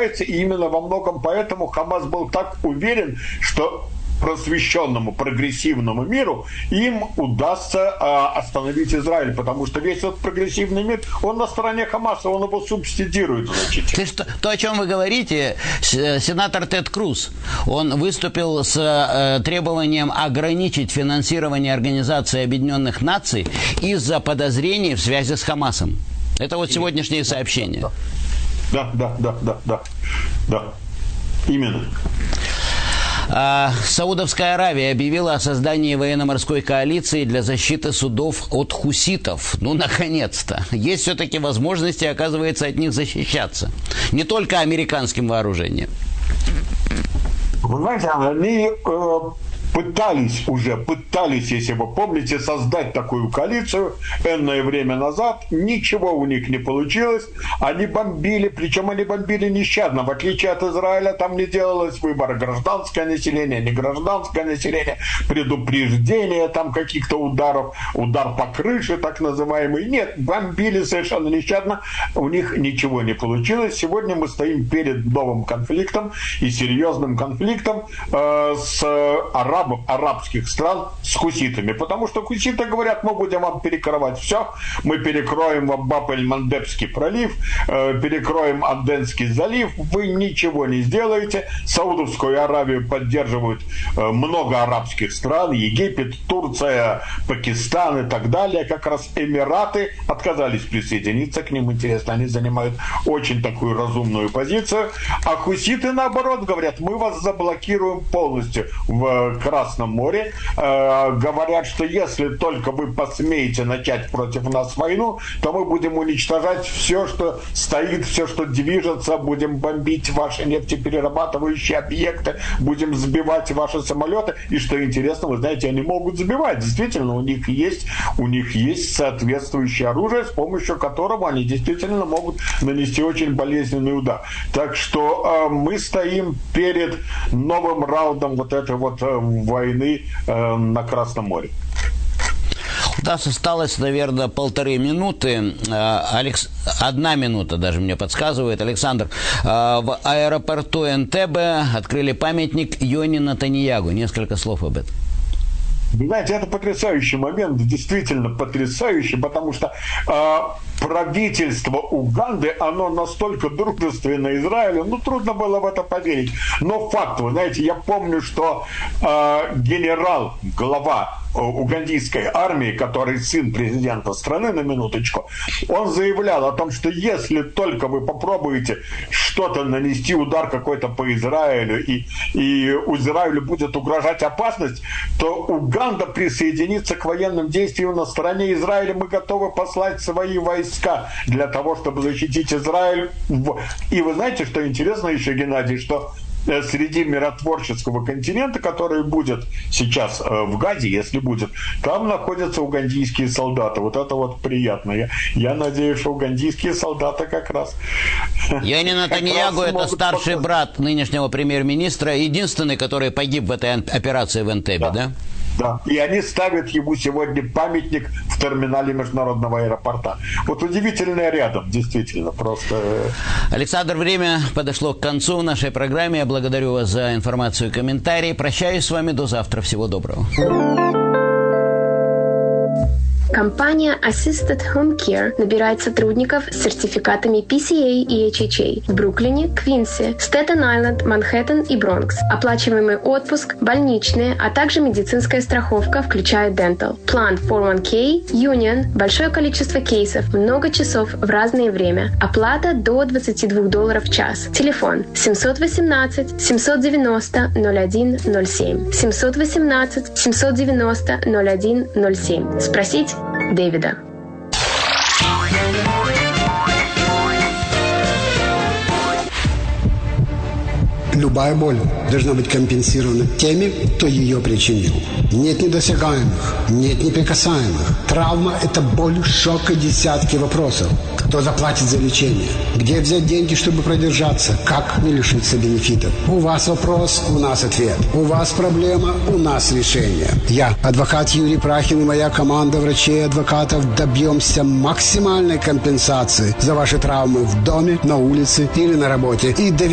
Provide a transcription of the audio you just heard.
развивается, и именно во многом поэтому Хамас был так уверен, что просвещенному, прогрессивному миру им удастся остановить Израиль, потому что весь этот прогрессивный мир, он на стороне Хамаса, он его субсидирует значительно. То, о чем вы говорите, сенатор Тед Круз, он выступил с требованием ограничить финансирование Организации Объединенных Наций из-за подозрений в связи с Хамасом. Это вот сегодняшние сообщения. Да. Именно. Саудовская Аравия объявила о создании военно-морской коалиции для защиты судов от хуситов. Ну, наконец-то. Есть все-таки возможности, оказывается, от них защищаться. Не только американским вооружением. Вы знаете, они пытались, если вы помните, создать такую коалицию энное время назад. Ничего у них не получилось. Они бомбили, причем они бомбили нещадно. В отличие от Израиля, там не делалось выбора гражданское население, не гражданское население, предупреждение там каких-то ударов, удар по крыше так называемый. Нет, бомбили совершенно нещадно. У них ничего не получилось. Сегодня мы стоим перед новым конфликтом и серьезным конфликтом с арабских стран с хуситами. Потому что хуситы говорят, мы будем вам перекрывать все. Мы перекроем вам Баб-эль-Мандебский пролив, перекроем Аденский залив. Вы ничего не сделаете. Саудовскую Аравию поддерживают много арабских стран. Египет, Турция, Пакистан и так далее. Как раз Эмираты отказались присоединиться к ним. Интересно, они занимают очень такую разумную позицию. А хуситы, наоборот, говорят, мы вас заблокируем полностью в Красном море. Говорят, что если только вы посмеете начать против нас войну, то мы будем уничтожать все, что стоит, все, что движется, будем бомбить ваши нефтеперерабатывающие объекты, будем сбивать ваши самолеты. И что интересно, вы знаете, они могут сбивать. Действительно, у них есть соответствующее оружие, с помощью которого они действительно могут нанести очень болезненный удар. Так что мы стоим перед новым раундом вот этой вот войны на Красном море. У нас осталось, наверное, 1,5 минуты. 1 минута даже мне подсказывает. Александр, в аэропорту Энтебе открыли памятник Йони Нетаньяху. Несколько слов об этом. Знаете, это потрясающий момент, действительно потрясающий, потому что правительство Уганды, оно настолько дружественно Израилю, трудно было в это поверить. Но факт, вы знаете, я помню, что глава угандийской армии, который сын президента страны, на минуточку, он заявлял о том, что если только вы попробуете что-то нанести, удар какой-то по Израилю, и Израилю будет угрожать опасность, то Уганда присоединится к военным действиям на стороне Израиля. Мы готовы послать свои войска для того, чтобы защитить Израиль. И вы знаете, что интересно еще, Геннадий, что среди миротворческого континента, который будет сейчас в Газе, если будет, там находятся угандийские солдаты. Вот это вот приятно. Я надеюсь, что угандийские солдаты как раз... Йони Нетаньяху – это старший брат нынешнего премьер-министра, единственный, который погиб в этой операции в Энтебе, да? Да, и они ставят ему сегодня памятник в терминале международного аэропорта. Вот удивительное рядом, действительно, просто... Александр, время подошло к концу в нашей программе. Я благодарю вас за информацию и комментарии. Прощаюсь с вами до завтра. Всего доброго. Компания Assisted Home Care набирает сотрудников с сертификатами PCA и HHA в Бруклине, Квинсе, Стэттен-Айленд, Манхэттен и Бронкс. Оплачиваемый отпуск, больничные, а также медицинская страховка, включая Dental. План 401k, Union, большое количество кейсов, много часов в разное время. Оплата до $22 в час. Телефон 718-790-0107. 718-790-0107. Спросить Дэвида. Любая боль должна быть компенсирована теми, кто ее причинил. Нет недосягаемых, нет неприкасаемых. Травма – это боль, шок и десятки вопросов. Кто заплатит за лечение? Где взять деньги, чтобы продержаться? Как не лишиться бенефитов? У вас вопрос, у нас ответ. У вас проблема, у нас решение. Я, адвокат Юрий Прахин и моя команда врачей и адвокатов добьемся максимальной компенсации за ваши травмы в доме, на улице или на работе. И